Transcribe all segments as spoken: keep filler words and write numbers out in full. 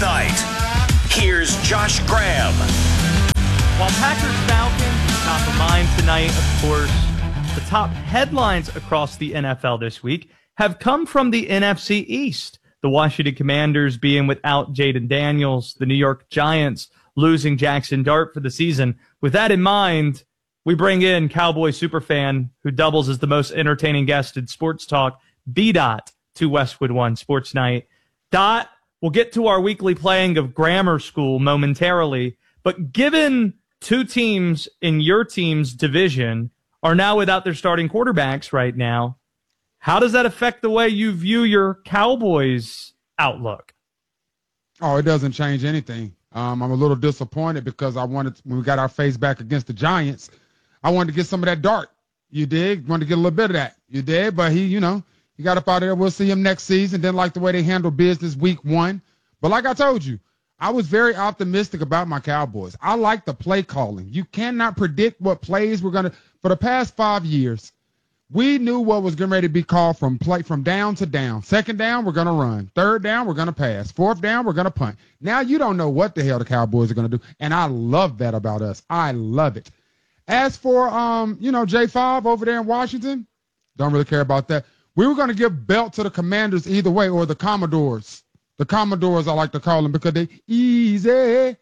night. Here's Josh Graham. While Packers Falcons top of mind tonight, of course, the top headlines across the N F L this week have come from the N F C East. The Washington Commanders being without Jaden Daniels, the New York Giants losing Jackson Dart for the season. With that in mind, we bring in Cowboy superfan who doubles as the most entertaining guest in sports talk, B-Dot, to Westwood One Sports Night. Dot, we'll get to our weekly playing of Grammar School momentarily, but given two teams in your team's division are now without their starting quarterbacks right now, how does that affect the way you view your Cowboys outlook? Oh, it doesn't change anything. Um, I'm a little disappointed because I wanted, when we got our face back against the Giants, I wanted to get some of that dart. You dig? Wanted to get a little bit of that. You did, but he, you know, he got up out of there. We'll see him next season. Didn't like the way they handled business week one. But like I told you, I was very optimistic about my Cowboys. I like the play calling. You cannot predict what plays we're going to, for the past five years, we knew what was getting ready to be called from play, from down to down. Second down, we're going to run. Third down, we're going to pass. Fourth down, we're going to punt. Now you don't know what the hell the Cowboys are going to do. And I love that about us. I love it. As for, um, you know, J five over there in Washington, don't really care about that. We were going to give belt to the Commanders either way, or the Commodores. The Commodores, I like to call them, because they easy.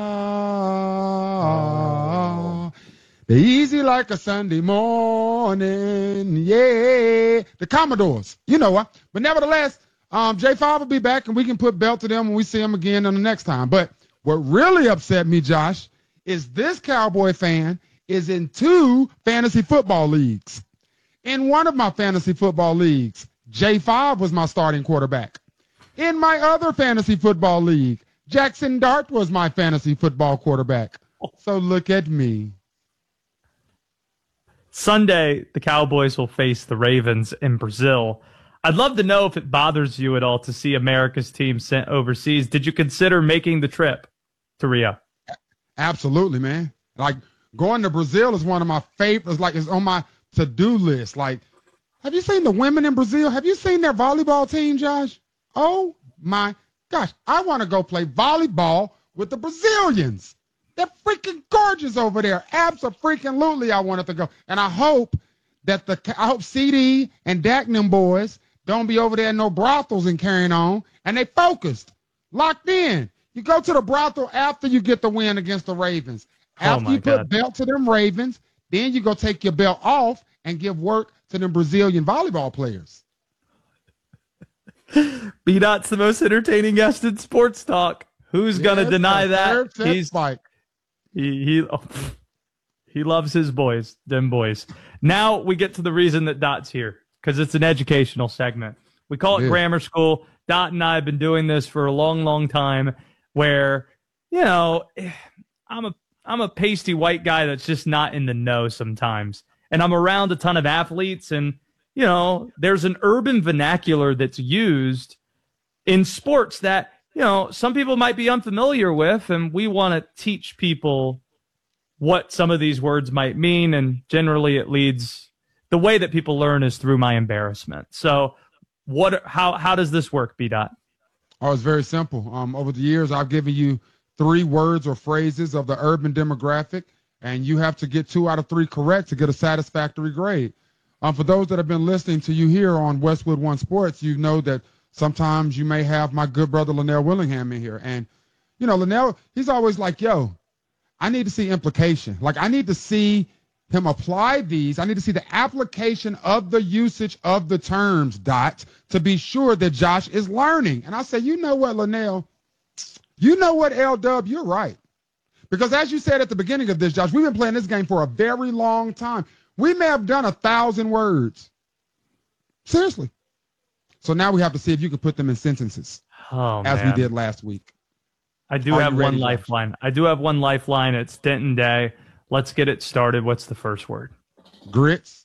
Ah, they easy like a Sunday morning. Yeah, the Commodores. You know what? But nevertheless, um, J five will be back, and we can put belt to them when we see them again on the next time. But what really upset me, Josh, is this Cowboy fan is in two fantasy football leagues. In one of my fantasy football leagues, J five was my starting quarterback. In my other fantasy football league, Jackson Dart was my fantasy football quarterback. So look at me. Sunday, the Cowboys will face the Ravens in Brazil. I'd love to know if it bothers you at all to see America's team sent overseas. Did you consider making the trip to Rio? Absolutely, man. Like, going to Brazil is one of my favorites. Like, it's on my to-do list. Like, have you seen the women in Brazil? Have you seen their volleyball team, Josh? Oh, my gosh. I want to go play volleyball with the Brazilians. They're freaking gorgeous over there. Abso-freaking-lutely, I wanted to go. And I hope that the I hope C D and Dak and them boys don't be over there in no brothels and carrying on. And they focused, locked in. You go to the brothel after you get the win against the Ravens. After oh you put God. belt to them Ravens, then you go take your belt off and give work to them Brazilian volleyball players. B-Dot's the most entertaining guest in sports talk. Who's yes, going to deny that? He's Spike. He he, oh, he loves his boys, them boys. Now we get to the reason that Dot's here, because it's an educational segment. We call it, it Grammar School. Dot and I have been doing this for a long, long time where, you know, I'm a I'm a pasty white guy that's just not in the know sometimes. And I'm around a ton of athletes, and, you know, there's an urban vernacular that's used in sports that, you know, some people might be unfamiliar with, and we want to teach people what some of these words might mean, and generally it leads, the way that people learn is through my embarrassment. So what, how, how does this work, B-Dot? Oh, it's very simple. Um, over the years, I've given you three words or phrases of the urban demographic, and you have to get two out of three correct to get a satisfactory grade. Um, for those that have been listening to you here on Westwood One Sports, you know that sometimes you may have my good brother Linnell Willingham in here. And, you know, Linnell, he's always like, yo, I need to see implication. Like, I need to see him apply these. I need to see the application of the usage of the terms, Dot, to be sure that Josh is learning. And I say, you know what, Linnell? You know what, L-Dub? You're right. Because as you said at the beginning of this, Josh, we've been playing this game for a very long time. We may have done a thousand words. Seriously. So now we have to see if you can put them in sentences, oh, as man. we did last week. I do Are have you ready, one Josh? lifeline. I do have one lifeline. It's Denton Day. Let's get it started. What's the first word? Grits.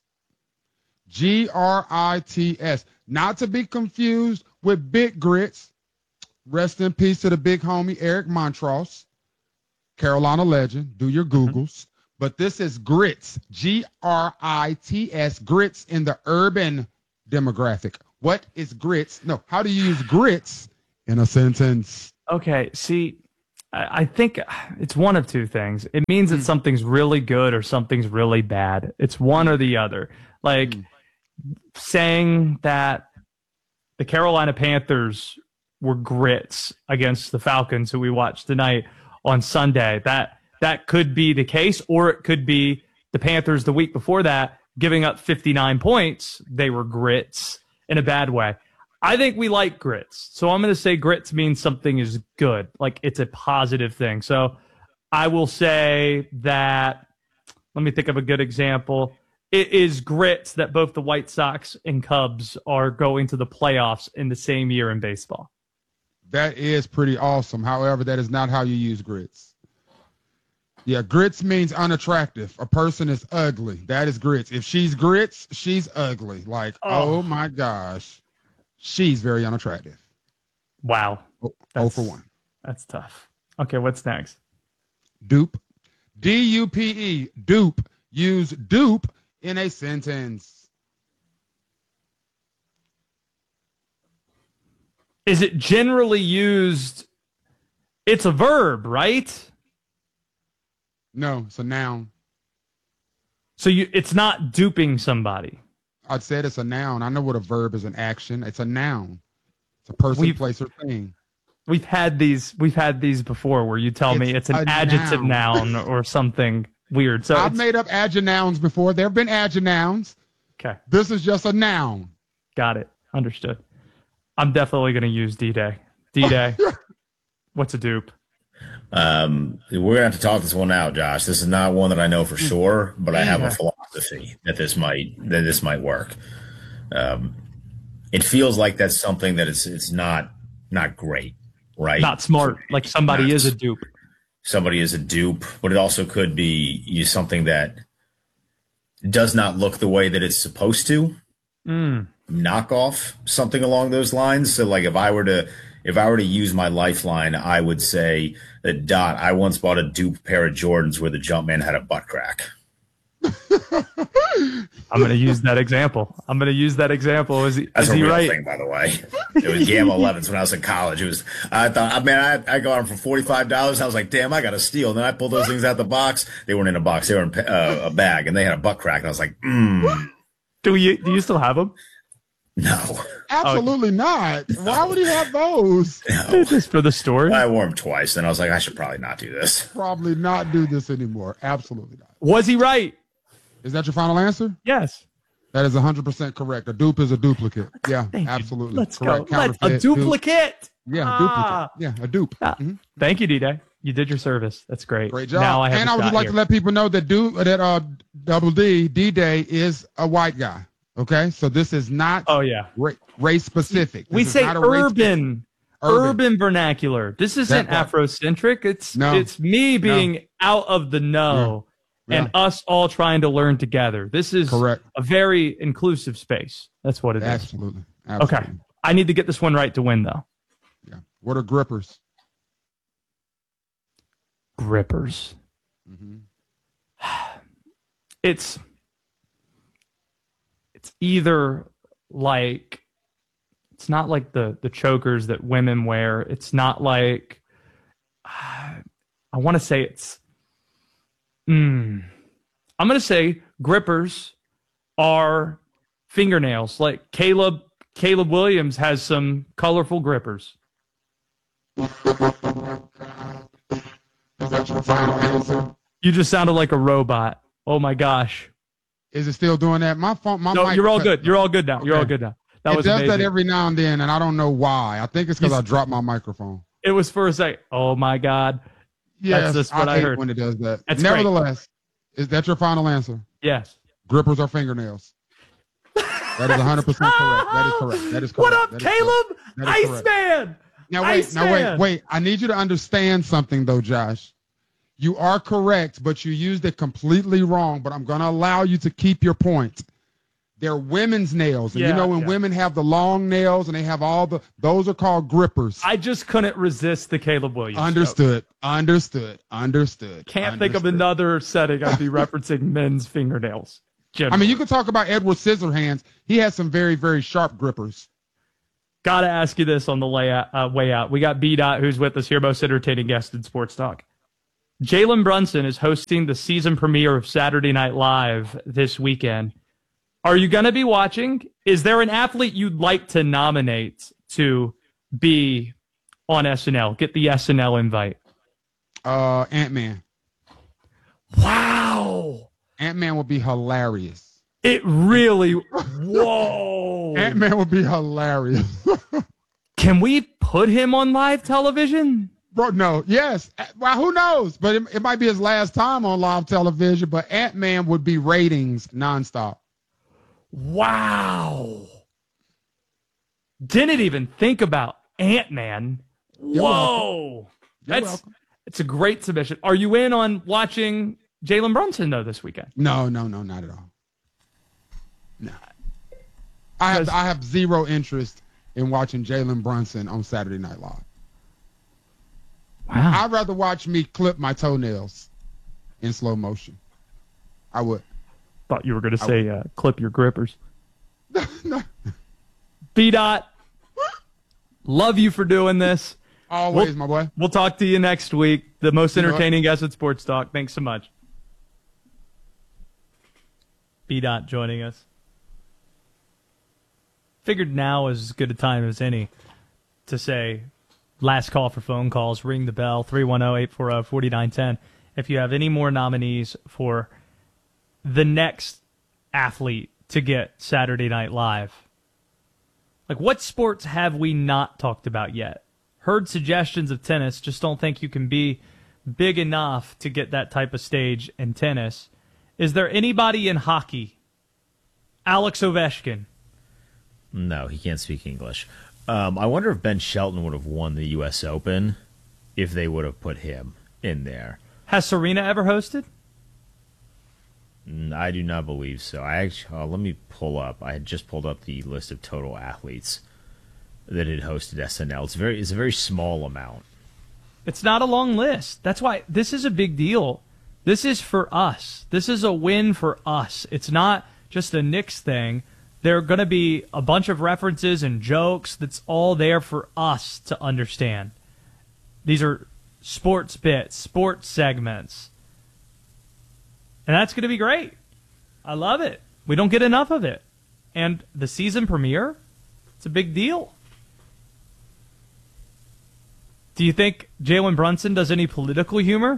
G R I T S. Not to be confused with Big Grits. Rest in peace to the big homie Eric Montross, Carolina legend. Do your Googles. Mm-hmm. But this is grits, G R I T S, grits in the urban demographic. What is grits? No, how do you use grits in a sentence? Okay, see, I I think it's one of two things. It means that Mm. something's really good or something's really bad. It's one or the other. Like Mm. saying that the Carolina Panthers were grits against the Falcons, who we watched tonight on Sunday. That that could be the case, or it could be the Panthers the week before that giving up fifty-nine points. They were grits in a bad way. I think we like grits. So I'm going to say grits means something is good. Like it's a positive thing. So I will say that, let me think of a good example. It is grits that both the White Sox and Cubs are going to the playoffs in the same year in baseball. That is pretty awesome. However, that is not how you use grits. Yeah, grits means unattractive. A person is ugly. That is grits. If she's grits, she's ugly. Like, oh, Oh. my gosh. She's very unattractive. Wow. Oh, oh That's- for one. That's tough. Okay, what's next? Dupe. D U P E. Dupe. Use dupe in a sentence. Is it generally used? It's a verb, right? No, it's a noun. So you, it's not duping somebody. I'd said it's a noun. I know what a verb is, an action. It's a noun. It's a person, We've- place, or thing. We've had these. We've had these before, where you tell me It's it's an a adjective noun. noun or something weird. So I've it's, made up adjunouns before. There have been adjunouns. okay, This is just a noun. got it, understood. I'm definitely going to use D-Day. D-Day. What's a dupe? Um, we're gonna have to talk this one out, Josh. This is not one that I know for sure, but I have a philosophy that this might that this might work. Um, it feels like that's something that it's it's not not great, right? Not smart. Like somebody Not- is a dupe. Somebody is a dupe, but it also could be you something that does not look the way that it's supposed to. Mm. Knock off, something along those lines. So, like, if I were to if I were to use my lifeline, I would say that Dot. I once bought a dupe pair of Jordans where the Jumpman had a butt crack. I'm going to use that example. I'm going to use that example. Is he, That's is a he real right? thing, by the way. It was Gamma elevens when I was in college. It was, I thought, I mean, I, I got them for forty-five dollars. I was like, damn, I got a steal. And then I pulled those things out the box. They weren't in a box. They were in uh, a bag, and they had a butt crack. And I was like, mm, Do you do you still have them? no. Absolutely not. Why would he have those? no. Just for the story. I wore them twice. Then I was like, I should probably not do this. Probably not do this anymore. Absolutely not. Was he right? Is that your final answer? Yes. That is one hundred percent correct. A dupe is a duplicate. Yeah, Thank you. absolutely. Let's correct. go. Let's, a Counterfeit, dupe. duplicate. Yeah, Ah. duplicate. Yeah, a dupe. Ah. Mhm. Thank you, D-Day. You did your service. That's great. Great job. Now I have and a I would shot just like here. to let people know that do that uh double D D-Day is a white guy. Okay, so this is not Oh yeah. ra- race specific. We This is say not a race- urban, Urban. urban vernacular. This isn't part. Afrocentric. It's No. it's me being out of the know Yeah. and us all trying to learn together. This is Correct. a very inclusive space. That's what it is. Absolutely. Okay. Absolutely. I need to get this one right to win though. Yeah. What are grippers? Grippers. Mhm. It's it's either like it's not like the the chokers that women wear. It's not like I want to say it's mm, I'm going to say grippers are fingernails. Like Caleb Caleb Williams has some colorful grippers. Is that your final answer? You just sounded like a robot. Oh my gosh. Is it still doing that? My phone. My No, mic you're all cut- good. You're all good now. You're all Okay. good now. That it was does amazing. that every now and then, and I don't know why. I think it's because You- I dropped my microphone. It was for a second. Oh my God. Yes, just what I hate heard. when it does that. That's great. Nevertheless, is that your final answer? Yes. Grippers are fingernails. That is one hundred percent correct. That is correct. That is correct. What up, That is correct. Caleb? That is correct. Iceman. Now wait, now wait, Iceman. wait. I need you to understand something though, Josh. You are correct, but you used it completely wrong. But I'm going to allow you to keep your point. They're women's nails, and you Yeah, know when yeah. women have the long nails and they have all the those are called grippers. I just couldn't resist the Caleb Williams. joke. Understood. Understood. Understood. Can't think of Understood. another setting I'd be referencing men's fingernails. I mean, you could talk about Edward Scissorhands. He has some very, very sharp grippers. Gotta ask you this on the lay out, uh, way out. We got B. Dot, who's with us here, most entertaining guest in sports talk. Jalen Brunson is hosting the season premiere of Saturday Night Live this weekend. Are you going to be watching? Is there an athlete you'd like to nominate to be on S N L? Get the S N L invite. Uh, Ant-Man. Wow. Ant-Man would be hilarious. It really, whoa. Ant-Man would be hilarious. Can we put him on live television? Bro, no, yes. Well, who knows? But it, it might be his last time on live television, but Ant-Man would be ratings nonstop. Wow. Didn't even think about Ant-Man. Whoa. That's welcome. It's a great submission. Are you in on watching Jalen Brunson, though, this weekend? No, no, no, not at all. No. I have I have zero interest in watching Jalen Brunson on Saturday Night Live. Wow. I'd rather watch me clip my toenails in slow motion. I would. Thought you were going to say uh, clip your grippers. No. B. Dot, love you for doing this. Always, we'll, my boy. We'll talk to you next week. The most You know entertaining guest at Sports Talk. Thanks so much. B. Dot joining us. Figured now is as good a time as any to say last call for phone calls. Ring the bell, three one zero, eight four zero, four nine one zero. If you have any more nominees for the next athlete to get Saturday Night Live. Like, what sports have we not talked about yet? Heard suggestions of tennis, just don't think you can be big enough to get that type of stage in tennis. Is there anybody in hockey? Alex Ovechkin. No, he can't speak English. Um, I wonder if Ben Shelton would have won the U S Open if they would have put him in there. Has Serena ever hosted? I do not believe so. I actually, uh, let me pull up. I had just pulled up the list of total athletes that had hosted S N L. It's very, it's a very small amount. It's not a long list. That's why this is a big deal. This is for us. This is a win for us. It's not just a Knicks thing. There are going to be a bunch of references and jokes that's all there for us to understand. These are sports bits, sports segments. And that's going to be great. I love it. We don't get enough of it. And the season premiere, it's a big deal. Do you think Jalen Brunson does any political humor?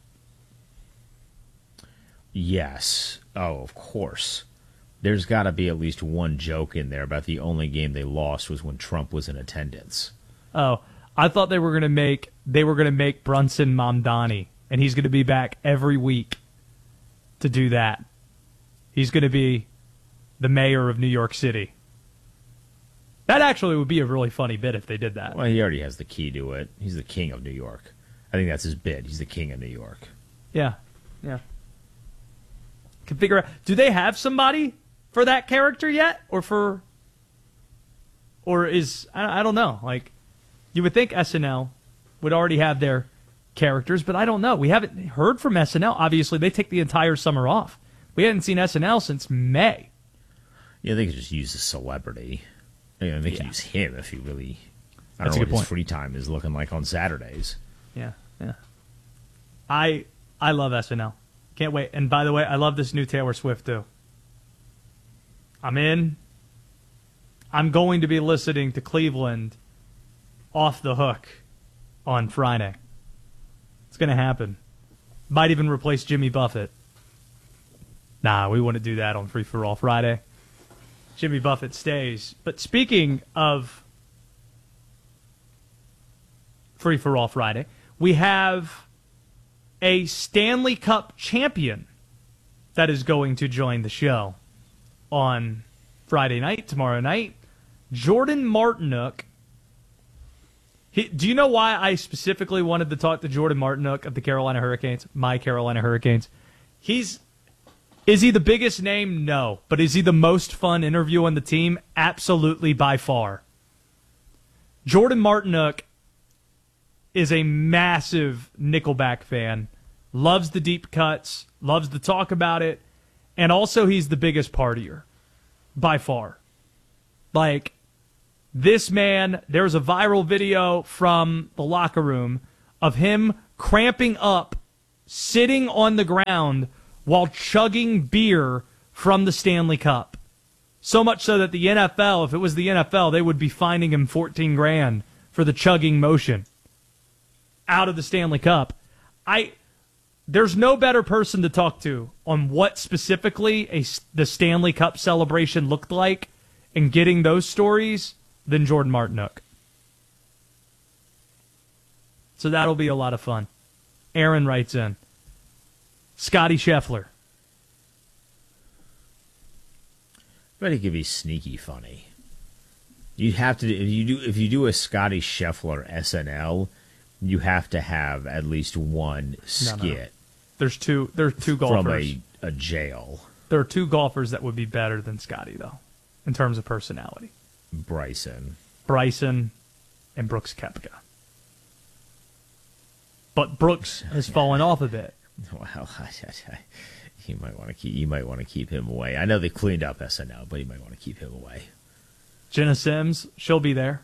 Yes. Oh, of course. There's got to be at least one joke in there about the only game they lost was when Trump was in attendance. Oh, I thought they were going to make they were going to make Brunson Mamdani, and he's going to be back every week to do that. He's going to be the mayor of New York City. That actually would be a really funny bit if they did that. Well, he already has the key to it. He's the king of New York. I think that's his bid. He's the king of New York. Yeah, yeah. Can figure out. Do they have somebody for that character yet, or for, or is I, I don't know. Like, you would think S N L would already have their characters, but I don't know. We haven't heard from S N L. Obviously, they take the entire summer off. We hadn't seen S N L since May. Yeah, they could just use a celebrity. You know, they could Yeah. use him if he really. I That's don't a know good what point. his free time is looking like on Saturdays. Yeah, yeah. I I love S N L. Can't wait. And by the way, I love this new Taylor Swift too. I'm in. I'm going to be listening to Cleveland off the hook on Friday. It's going to happen. Might even replace Jimmy Buffett. Nah, we wouldn't do that on Free for All Friday. Jimmy Buffett stays. But speaking of Free for All Friday, we have a Stanley Cup champion that is going to join the show on Friday night, tomorrow night. Jordan Martinook. He, do you know why I specifically wanted to talk to Jordan Martinook of the Carolina Hurricanes, my Carolina Hurricanes? He's Is he the biggest name? No. But is he the most fun interview on the team? Absolutely, by far. Jordan Martinook is a massive Nickelback fan. Loves the deep cuts. Loves to talk about it. And also, he's the biggest partier. By far. Like, This man, there's a viral video from the locker room of him cramping up, sitting on the ground while chugging beer from the Stanley Cup. So much so that the N F L, if it was the N F L, they would be fining him fourteen grand for the chugging motion out of the Stanley Cup. I there's no better person to talk to on what specifically a, the Stanley Cup celebration looked like and getting those stories than Jordan Martinook. So that'll be a lot of fun. Aaron writes in, Scotty Scheffler. But it could be sneaky funny. You have to if you do if you do a Scotty Scheffler S N L, you have to have at least one skit. No, no. There's two. There's two golfers from a, a jail. There are two golfers that would be better than Scotty though, in terms of personality. Bryson, Bryson, and Brooks Koepka. But Brooks has fallen off a bit. Well, you might want to keep you might want to keep him away. I know they cleaned up S N L, but you might want to keep him away. Jenna Sims, she'll be there.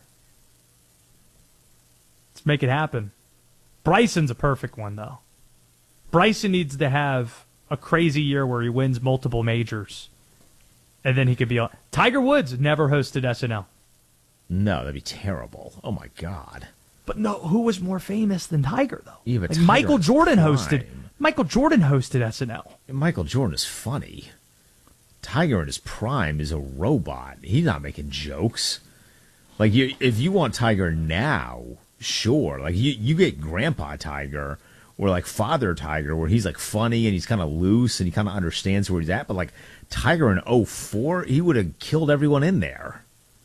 Let's make it happen. Bryson's a perfect one, though. Bryson needs to have a crazy year where he wins multiple majors, and then he could be on. Tiger Woods never hosted S N L. No, that'd be terrible. Oh my God! But no, who was more famous than Tiger though? Yeah, but like Tiger Michael Jordan prime. hosted. Michael Jordan hosted S N L. Michael Jordan is funny. Tiger in his prime is a robot. He's not making jokes. Like you, if you want Tiger now, sure. Like you, you get Grandpa Tiger or like Father Tiger, where he's like funny and he's kind of loose and he kind of understands where he's at. But like Tiger in oh four, he would have killed everyone in there.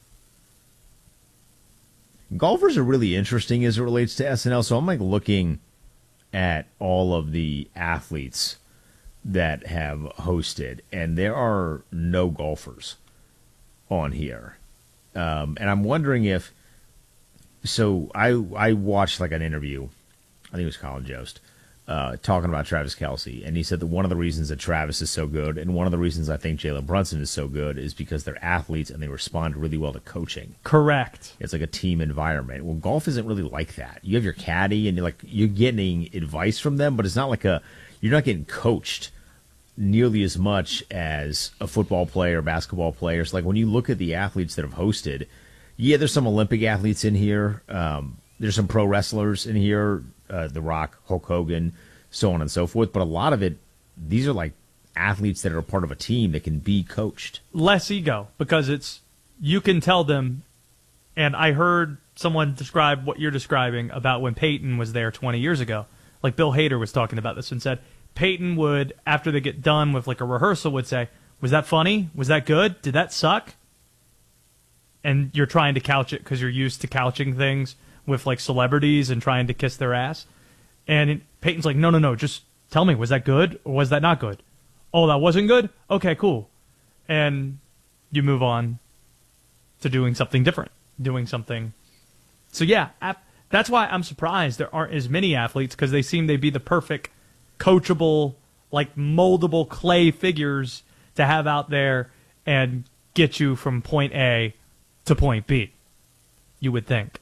Golfers are really interesting as it relates to S N L. So I'm like looking at all of the athletes that have hosted, and there are no golfers on here. Um, and I'm wondering if, so I I watched like an interview, I think it was Colin Jost, uh, talking about Travis Kelce, and he said that one of the reasons that Travis is so good, and one of the reasons I think Jalen Brunson is so good, is because they're athletes and they respond really well to coaching. Correct. It's like a team environment. Well, golf isn't really like that. You have your caddy, and you're like you're getting advice from them, but it's not like a you're not getting coached nearly as much as a football player, basketball players. Like when you look at the athletes that have hosted, yeah, there's some Olympic athletes in here. Um, there's some pro wrestlers in here, uh, The Rock, Hulk Hogan, so on and so forth. But a lot of it, these are like athletes that are a part of a team that can be coached. Less ego, because it's you can tell them. And I heard someone describe what you're describing about when Peyton was there twenty years ago. Like Bill Hader was talking about this and said, Peyton would, after they get done with like a rehearsal, would say, was that funny? Was that good? Did that suck? And you're trying to couch it because you're used to couching things with like celebrities and trying to kiss their ass. And Peyton's like, no, no, no, just tell me, was that good or was that not good? Oh, that wasn't good? Okay, cool. And you move on to doing something different, doing something. So yeah, that's why I'm surprised there aren't as many athletes, because they seem they'd be the perfect coachable, like moldable clay figures to have out there and get you from point A to point B, you would think.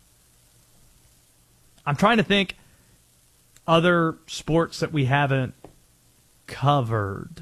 I'm trying to think other sports that we haven't covered.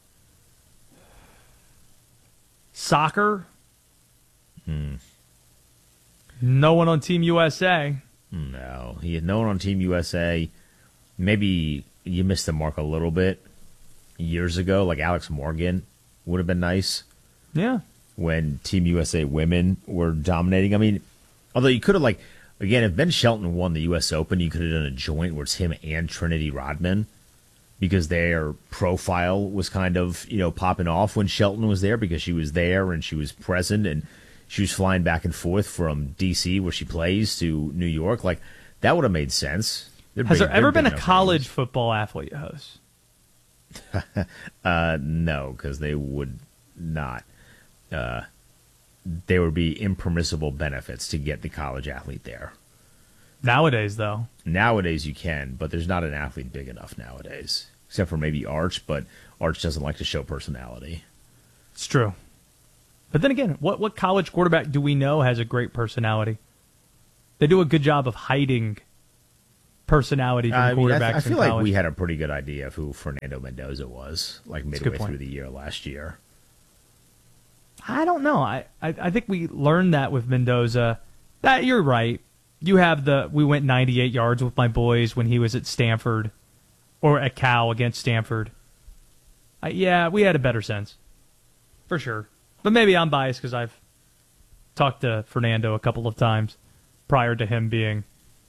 Soccer? Hmm. No one on Team U S A. No. He had no one on Team U S A. Maybe you missed the mark a little bit years ago, like Alex Morgan would have been nice. Yeah. When Team U S A women were dominating. I mean, although you could have, like, again, if Ben Shelton won the U S Open, you could have done a joint where it's him and Trinity Rodman, because their profile was kind of, you know, popping off when Shelton was there, because she was there and she was present and she was flying back and forth from D C, where she plays, to New York. Like, that would have made sense. They're Has big, there ever been a enough college names. football athlete host? uh, no, because they would not. Uh, there would be impermissible benefits to get the college athlete there. Nowadays, though. Nowadays you can, but there's not an athlete big enough nowadays. Except for maybe Arch, but Arch doesn't like to show personality. It's true. But then again, what, what college quarterback do we know has a great personality? They do a good job of hiding personality from I mean, quarterbacks I, I feel in like college. we had a pretty good idea of who Fernando Mendoza was, like midway point. through the year last year. I don't know. I, I, I think we learned that with Mendoza. That you're right. You have the we went ninety-eight yards with my boys when he was at Stanford or at Cal against Stanford. I, yeah, we had a better sense for sure. But maybe I'm biased because I've talked to Fernando a couple of times prior to him being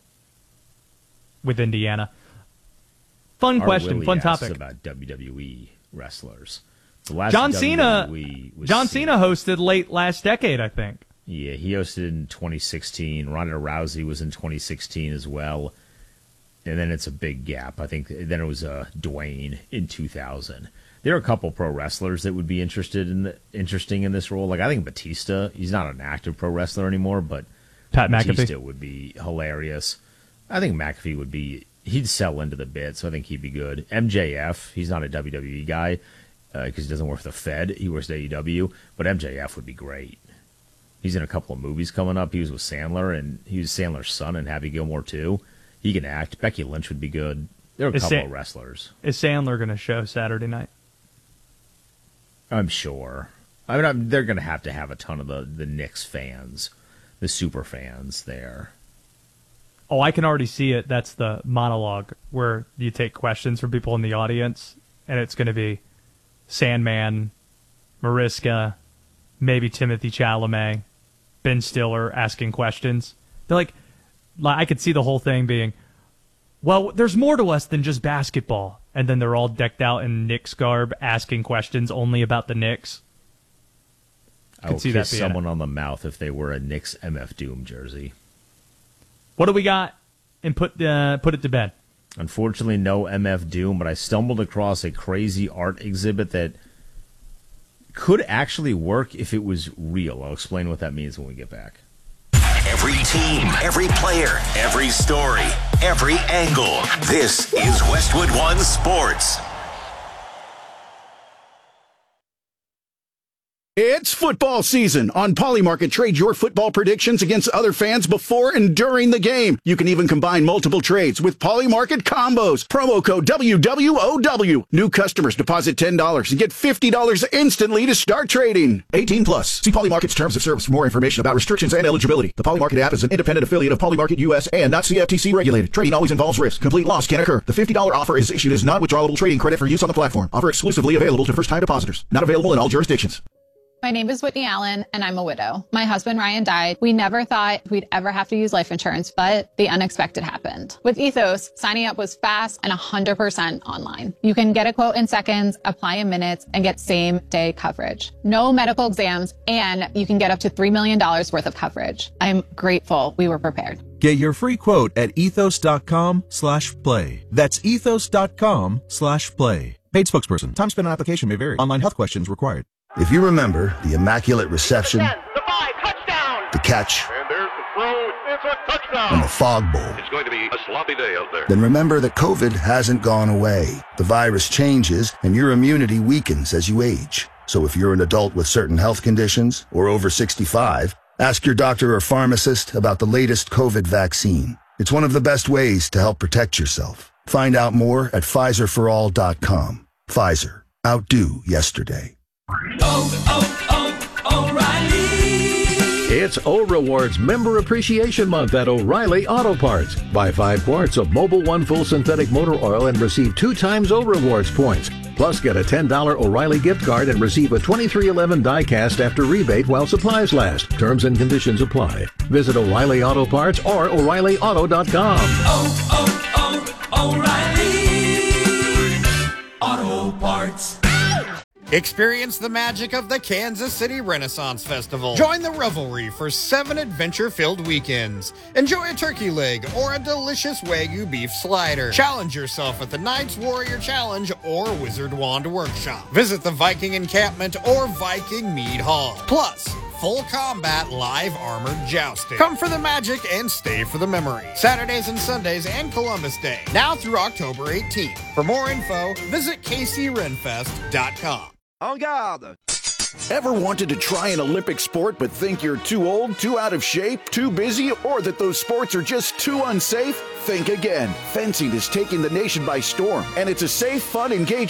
with Indiana. Fun Our question, Willie fun asks topic. about W W E wrestlers. The last John W Cena. W E was John Cena. Cena hosted late last decade, I think. Yeah, he hosted in twenty sixteen. Ronda Rousey was in twenty sixteen as well. And then it's a big gap. I think then it was uh, Dwayne in two thousand. There are a couple pro wrestlers that would be interested in the, interesting in this role. Like I think Batista, he's not an active pro wrestler anymore, but Pat Batista McAfee would be hilarious. I think McAfee would be, he'd sell into the bit, so I think he'd be good. M J F, he's not a W W E guy because uh, he doesn't work for the Fed. He works at A E W, but M J F would be great. He's in a couple of movies coming up. He was with Sandler, and he was Sandler's son in Happy Gilmore too. He can act. Becky Lynch would be good. There are a Is couple Sa- of wrestlers. Is Sandler going to show Saturday night? I'm sure. I mean, I'm, they're going to have to have a ton of the, the Knicks fans, the super fans there. Oh, I can already see it. That's the monologue where you take questions from people in the audience, and it's going to be Sandman, Mariska, maybe Timothy Chalamet, Ben Stiller asking questions. They're like, I could see the whole thing being, well, there's more to us than just basketball. And then they're all decked out in Knicks garb asking questions only about the Knicks. I will see kiss that being someone on the mouth if they wear a Knicks M F Doom jersey. What do we got? And put uh, put it to bed. Unfortunately, no M F Doom, but I stumbled across a crazy art exhibit that could actually work if it was real. I'll explain what that means when we get back. Every team, every player, every story, every angle. This is Westwood One Sports. It's football season. On Polymarket, trade your football predictions against other fans before and during the game. You can even combine multiple trades with Polymarket combos. Promo code W W O W. New customers deposit ten dollars and get fifty dollars instantly to start trading. eighteen plus. See Polymarket's terms of service for more information about restrictions and eligibility. The Polymarket app is an independent affiliate of Polymarket U S and not C F T C regulated. Trading always involves risk. Complete loss can occur. The fifty dollars offer is issued as non-withdrawable trading credit for use on the platform. Offer exclusively available to first-time depositors. Not available in all jurisdictions. My name is Whitney Allen, and I'm a widow. My husband, Ryan, died. We never thought we'd ever have to use life insurance, but the unexpected happened. With Ethos, signing up was fast and one hundred percent online. You can get a quote in seconds, apply in minutes, and get same-day coverage. No medical exams, and you can get up to three million dollars worth of coverage. I'm grateful we were prepared. Get your free quote at ethos.com slash play. That's ethos.com slash play. Paid spokesperson. Time spent on application may vary. Online health questions required. If you remember the immaculate reception, ten, the five, touchdown, the catch, and there's the throw, it's a touchdown, and the fog bowl, it's going to be a sloppy day out there. Then remember that COVID hasn't gone away. The virus changes, and your immunity weakens as you age. So if you're an adult with certain health conditions or over sixty-five, ask your doctor or pharmacist about the latest COVID vaccine. It's one of the best ways to help protect yourself. Find out more at Pfizer for all dot com. Pfizer. Outdo yesterday. Oh, oh, oh, O'Reilly! It's O Rewards Member Appreciation Month at O'Reilly Auto Parts. Buy five quarts of Mobil One Full Synthetic Motor Oil and receive two times O Rewards points. Plus, get a ten dollars O'Reilly gift card and receive a twenty-three eleven die-cast after rebate while supplies last. Terms and conditions apply. Visit O'Reilly Auto Parts or O'Reilly Auto dot com. Oh, oh, oh, O'Reilly Auto Parts. Experience the magic of the Kansas City Renaissance Festival. Join the revelry for seven adventure-filled weekends. Enjoy a turkey leg or a delicious Wagyu beef slider. Challenge yourself at the Knights Warrior Challenge or Wizard Wand Workshop. Visit the Viking Encampment or Viking Mead Hall. Plus, full combat live armored jousting. Come for the magic and stay for the memory. Saturdays and Sundays and Columbus Day. Now through October eighteenth. For more info, visit K C Renfest dot com. En garde! Ever wanted to try an Olympic sport but think you're too old, too out of shape, too busy, or that those sports are just too unsafe? Think again. Fencing is taking the nation by storm, and it's a safe, fun, engaging